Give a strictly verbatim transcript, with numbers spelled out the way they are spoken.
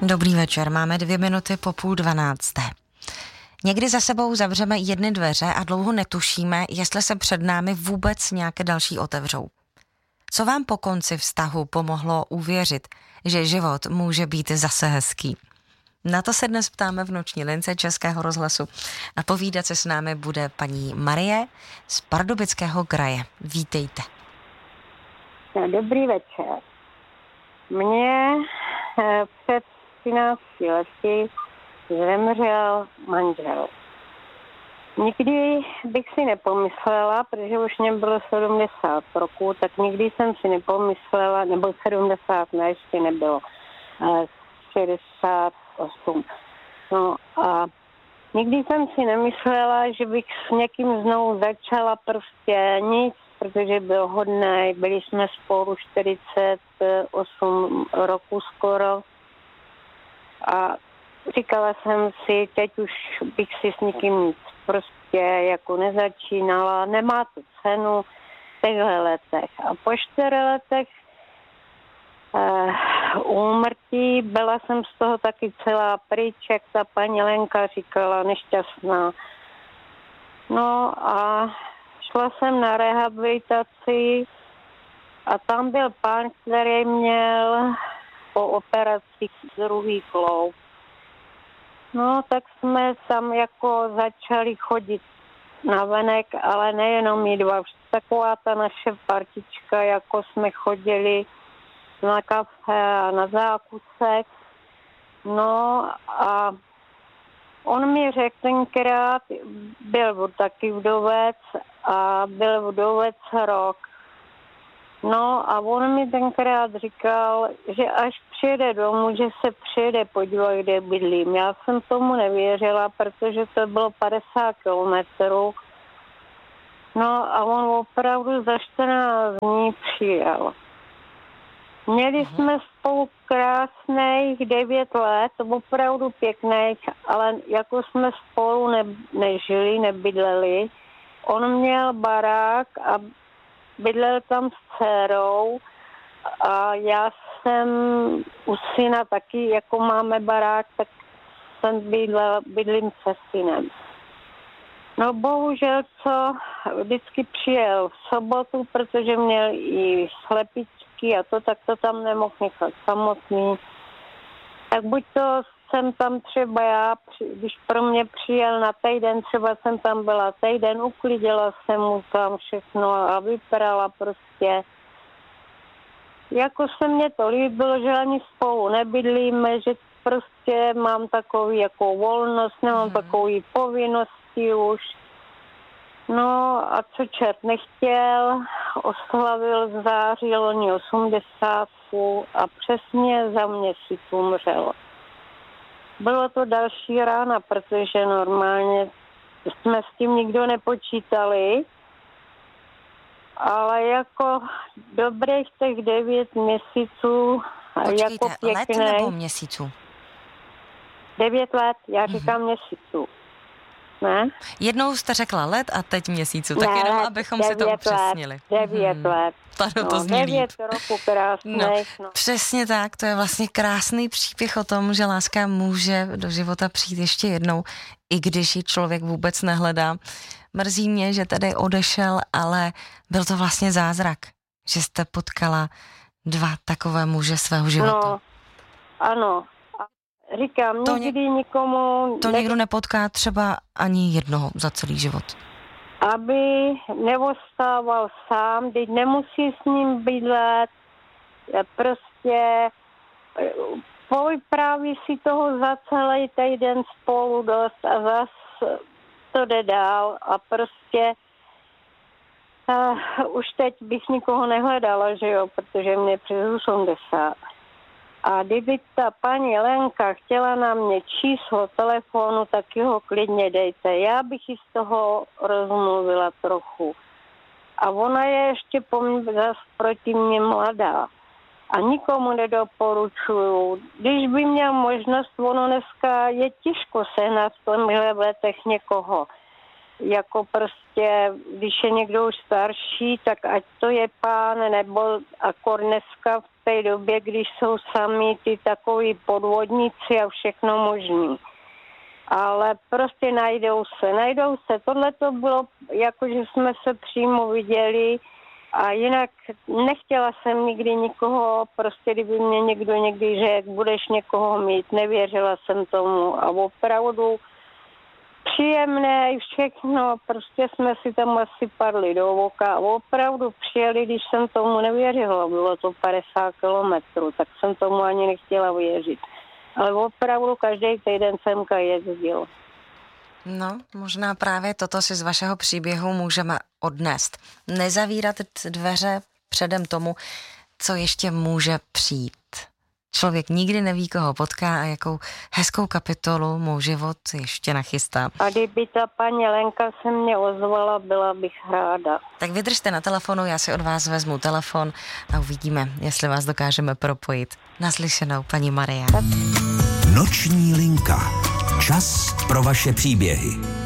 Dobrý večer, máme dvě minuty po půl dvanácté. Někdy za sebou zavřeme jedny dveře a dlouho netušíme, jestli se před námi vůbec nějaké další otevřou. Co vám po konci vztahu pomohlo uvěřit, že život může být zase hezký? Na to se dnes ptáme v noční lince Českého rozhlasu a povídat se s námi bude paní Marie z Pardubického kraje. Vítejte. Dobrý večer. Mně před třinácti lety zemřel manžel. Nikdy bych si nepomyslela, protože už mě bylo sedmdesát roků, tak nikdy jsem si nepomyslela, nebo sedmdesát, ne, ještě nebylo, šedesát osm. No a nikdy jsem si nemyslela, že bych s někým znovu začala, prostě nic, protože byl hodný, byli jsme spolu čtyřicet osm roku skoro. A říkala jsem si, teď už bych si s nikým nic prostě jako nezačínala, nemá to cenu v těchto letech. A po čtyři letech uh, úmrtí byla jsem z toho taky celá pryč, jak ta paní Lenka říkala, nešťastná. No a šla jsem na rehabilitaci a tam byl pán, který měl po operaci druhý kloub. No, tak jsme tam jako začali chodit na venek, ale nejenom my dva. Taková ta naše partička, jako jsme chodili na kafe a na zákusek. No a on mi řekl tenkrát, byl taky vdovec a byl vdovec rok. No a on mi tenkrát říkal, že až přijede domů, že se přijede podívat, kde bydlím. Já jsem tomu nevěřila, protože to bylo padesát kilometrů. No a on opravdu za čtrnáct dní přijel. Měli mm-hmm. jsme spolu krásných devět let, opravdu pěkných, ale jako jsme spolu ne, nežili, nebydleli. On měl barák a bydlel tam s dcerou a já jsem u syna taky, jako máme barák, tak jsem bydla, bydlím se synem. No bohužel, co vždycky přijel v sobotu, protože měl i slepičky a to, tak to tam nemohl nechat samotný. Tak buď to jsem tam třeba já, když pro mě přijel na týden, třeba jsem tam byla týden, uklidila jsem mu tam všechno a vyprala prostě. Jako se mně to líbilo, že ani spolu nebydlíme, že prostě mám takový jako volnost, nemám hmm. takový povinnosti už. No a co čert nechtěl, oslavil v září loni osmdesátku a přesně za měsíc umřel. Bylo to další rána, protože normálně jsme s tím nikdo nepočítali, ale jako dobrých těch devět měsíců. Počkejte, jako pěkný, let nebo měsíců? Devět let, já říkám mm-hmm. měsíců. Ne? Jednou jste řekla let a teď měsíců, tak ne, jenom, let, abychom si to upřesnili. Devět hmm. let. Tady to no, zní devět líp. roku krásných. No, no. Přesně tak, to je vlastně krásný příběh o tom, že láska může do života přijít ještě jednou, i když ji člověk vůbec nehledá. Mrzí mě, že tady odešel, ale byl to vlastně zázrak, že jste potkala dva takové muže svého života. No, ano. Říkám, to nikdy ně, nikomu... To ne, někdo nepotká třeba ani jednoho za celý život. Aby neostával sám, teď nemusí s ním bydlet, prostě povypráví si toho za celý týden spolu dost a zas to jde dál a prostě uh, už teď bych nikoho nehledala, že jo, protože mě přes osmdesát. A kdyby ta paní Lenka chtěla na mě číslo telefonu, tak ho klidně dejte. Já bych ji z toho rozmluvila trochu. A ona je ještě po mně zas proti mě mladá. A nikomu nedoporučuju. Když by měl možnost, ono dneska je těžko sehnat v tomhle letech někoho. jako prostě, když je někdo už starší, tak ať to je pán, nebo akor dneska v té době, když jsou sami ty takový podvodníci a všechno možný. Ale prostě najdou se, najdou se. Tohle to bylo, jako že jsme se přímo viděli a jinak nechtěla jsem nikdy nikoho, prostě kdyby mě někdo někdy řekl, budeš někoho mít, nevěřila jsem tomu a opravdu příjemné i všechno, prostě jsme si tam asi padli do voka a opravdu přijeli, když jsem tomu nevěřila, bylo to padesát kilometrů, tak jsem tomu ani nechtěla věřit. Ale opravdu každý týden semka jezdil. No, možná právě toto si z vašeho příběhu můžeme odnést. Nezavírat dveře předem tomu, co ještě může přijít. Člověk nikdy neví, koho potká a jakou hezkou kapitolu mu život ještě nachystá. A kdyby ta paní Lenka se mě ozvala, byla bych ráda. Tak vydržte na telefonu, já si od vás vezmu telefon a uvidíme, jestli vás dokážeme propojit. Naslyšenou, paní Maria. Noční linka. Čas pro vaše příběhy.